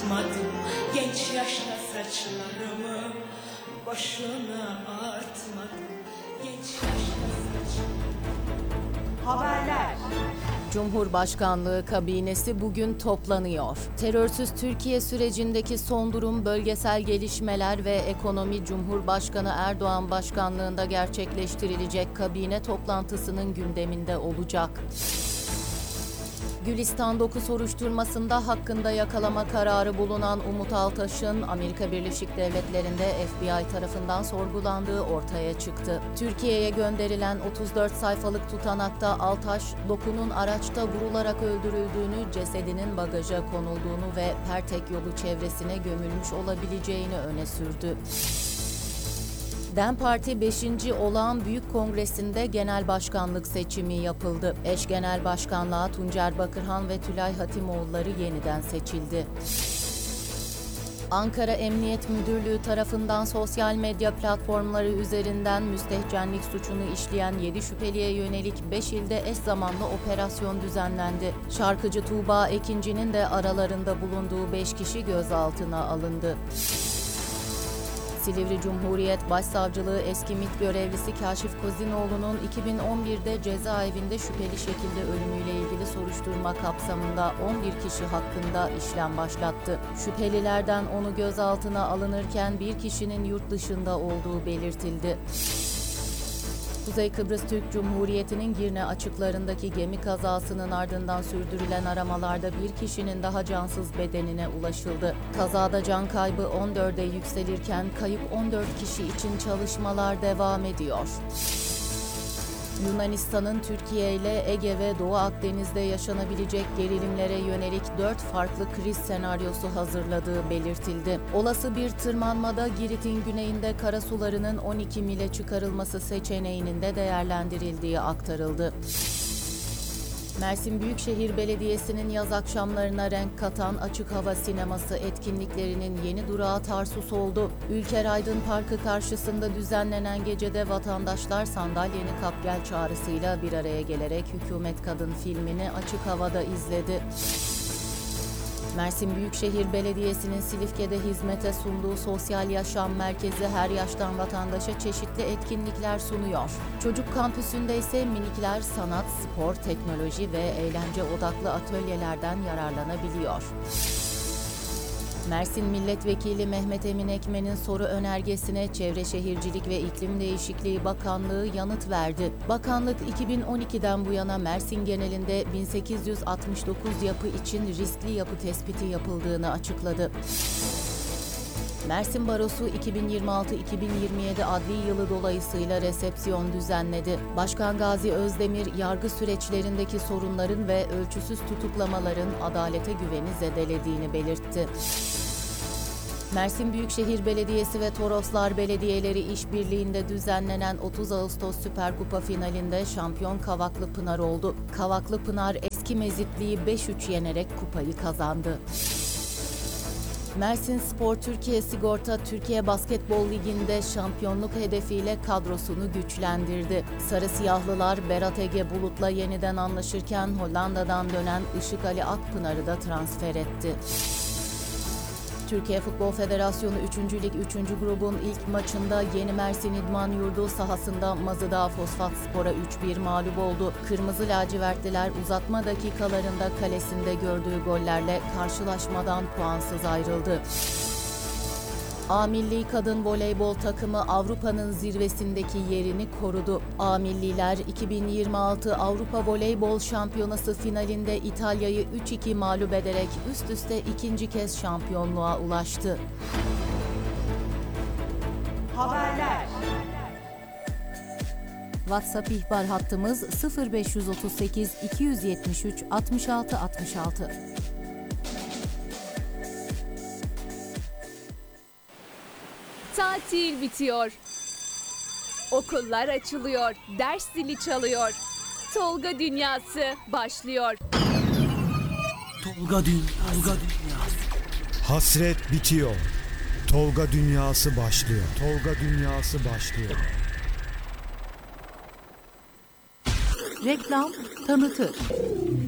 artmadım. Genç yaşta saçlarımı boşuna artmadım. Genç yaşta saçlarımı. Haberler. Cumhurbaşkanlığı kabinesi bugün toplanıyor. Terörsüz Türkiye sürecindeki son durum, bölgesel gelişmeler ve ekonomi Cumhurbaşkanı Erdoğan başkanlığında gerçekleştirilecek kabine toplantısının gündeminde olacak. Gülistan 9 soruşturmasında hakkında yakalama kararı bulunan Umut Altaş'ın Amerika Birleşik Devletleri'nde FBI tarafından sorgulandığı ortaya çıktı. Türkiye'ye gönderilen 34 sayfalık tutanakta Altaş, Doku'nun araçta vurularak öldürüldüğünü, cesedinin bagaja konulduğunu ve Pertek yolu çevresine gömülmüş olabileceğini öne sürdü. DEM Parti 5. Olağan Büyük Kongresi'nde genel başkanlık seçimi yapıldı. Eş genel başkanlığa Tuncer Bakırhan ve Tülay Hatimoğulları yeniden seçildi. Ankara Emniyet Müdürlüğü tarafından sosyal medya platformları üzerinden müstehcenlik suçunu işleyen 7 şüpheliye yönelik 5 ilde eş zamanlı operasyon düzenlendi. Şarkıcı Tuğba Ekinci'nin de aralarında bulunduğu 5 kişi gözaltına alındı. Silivri Cumhuriyet Başsavcılığı eski MİT görevlisi Kaşif Kozinoğlu'nun 2011'de cezaevinde şüpheli şekilde ölümüyle ilgili soruşturma kapsamında 11 kişi hakkında işlem başlattı. Şüphelilerden 10'u gözaltına alınırken bir kişinin yurt dışında olduğu belirtildi. Kuzey Kıbrıs Türk Cumhuriyeti'nin Girne açıklarındaki gemi kazasının ardından sürdürülen aramalarda bir kişinin daha cansız bedenine ulaşıldı. Kazada can kaybı 14'e yükselirken kayıp 14 kişi için çalışmalar devam ediyor. Yunanistan'ın Türkiye ile Ege ve Doğu Akdeniz'de yaşanabilecek gerilimlere yönelik 4 farklı kriz senaryosu hazırladığı belirtildi. Olası bir tırmanmada Girit'in güneyinde karasularının 12 mile çıkarılması seçeneğinin de değerlendirildiği aktarıldı. Mersin Büyükşehir Belediyesi'nin yaz akşamlarına renk katan açık hava sineması etkinliklerinin yeni durağı Tarsus oldu. Ülker Aydın Parkı karşısında düzenlenen gecede vatandaşlar sandalyeni kap gel çağrısıyla bir araya gelerek Hükümet Kadın filmini açık havada izledi. Mersin Büyükşehir Belediyesi'nin Silifke'de hizmete sunduğu sosyal yaşam merkezi her yaştan vatandaşa çeşitli etkinlikler sunuyor. Çocuk kampüsünde ise minikler sanat, spor, teknoloji ve eğlence odaklı atölyelerden yararlanabiliyor. Mersin Milletvekili Mehmet Emin Ekmen'in soru önergesine Çevre Şehircilik ve İklim Değişikliği Bakanlığı yanıt verdi. Bakanlık 2012'den bu yana Mersin genelinde 1869 yapı için riskli yapı tespiti yapıldığını açıkladı. Mersin Barosu 2026-2027 adli yılı dolayısıyla resepsiyon düzenledi. Başkan Gazi Özdemir, yargı süreçlerindeki sorunların ve ölçüsüz tutuklamaların adalete güveni zedelediğini belirtti. Mersin Büyükşehir Belediyesi ve Toroslar Belediyeleri işbirliğinde düzenlenen 30 Ağustos Süper Kupa finalinde şampiyon Kavaklı Pınar oldu. Kavaklı Pınar eski Mezitli'yi 5-3 yenerek kupayı kazandı. Mersin Spor Türkiye Sigorta Türkiye Basketbol Ligi'nde şampiyonluk hedefiyle kadrosunu güçlendirdi. Sarı Siyahlılar Berat Ege Bulut'la yeniden anlaşırken Hollanda'dan dönen Işık Ali Akpınar'ı da transfer etti. Türkiye Futbol Federasyonu 3. Lig 3. grubun ilk maçında Yeni Mersin İdman Yurdu sahasında Mazıdağ Fosfat Spor'a 3-1 mağlup oldu. Kırmızı lacivertliler uzatma dakikalarında kalesinde gördüğü gollerle karşılaşmadan puansız ayrıldı. A Milli Kadın Voleybol takımı Avrupa'nın zirvesindeki yerini korudu. A Milliler 2026 Avrupa Voleybol Şampiyonası finalinde İtalya'yı 3-2 mağlup ederek üst üste ikinci kez şampiyonluğa ulaştı. Haberler. WhatsApp ihbar hattımız 0538 273 66 66. Tatil bitiyor. Okullar açılıyor. Ders zili çalıyor. Tolga Dünyası başlıyor. Tolga Dünyası. Hasret bitiyor. Tolga Dünyası başlıyor. Tolga Dünyası başlıyor. Reklam tanıtır.